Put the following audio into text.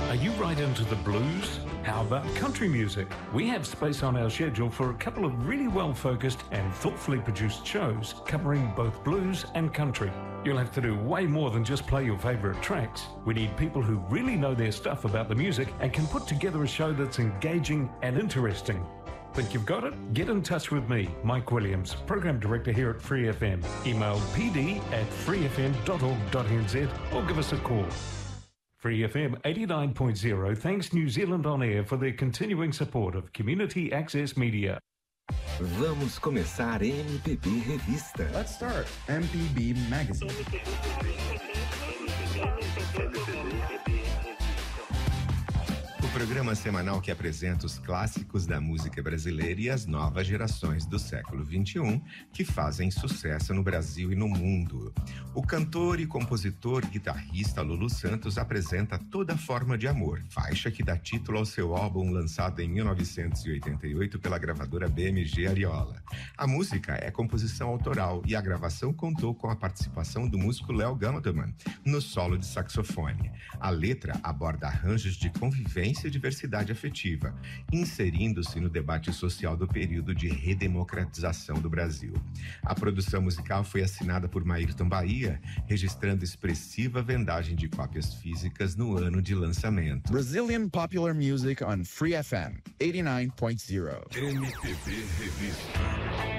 Are you right into the blues? How about country music? We have space on our schedule for a couple of really well-focused and thoughtfully produced shows covering both blues and country. You'll have to do way more than just play your favorite tracks. We need people who really know their stuff about the music and can put together a show that's engaging and interesting. Think you've got it? Get in touch with me, Mike Williams, Program Director here at Free FM. Email pd@freefm.org.nz or give us a call. Free FM 89.0 thanks New Zealand On Air for their continuing support of Community Access Media. Vamos começar MPB Revista. Let's start MPB Magazine. O programa semanal que apresenta os clássicos da música brasileira e as novas gerações do século XXI que fazem sucesso no Brasil e no mundo. O cantor e compositor guitarrista Lulu Santos apresenta Toda Forma de Amor, faixa que dá título ao seu álbum lançado em 1988 pela gravadora BMG Ariola. A música é composição autoral e a gravação contou com a participação do músico Léo Gamelman no solo de saxofone. A letra aborda arranjos de convivência e diversidade afetiva, inserindo-se no debate social do período de redemocratização do Brasil. A produção musical foi assinada por Maírton Bahia, registrando expressiva vendagem de cópias físicas no ano de lançamento. Brazilian Popular Music on Free FM 89.0. MPB Revista.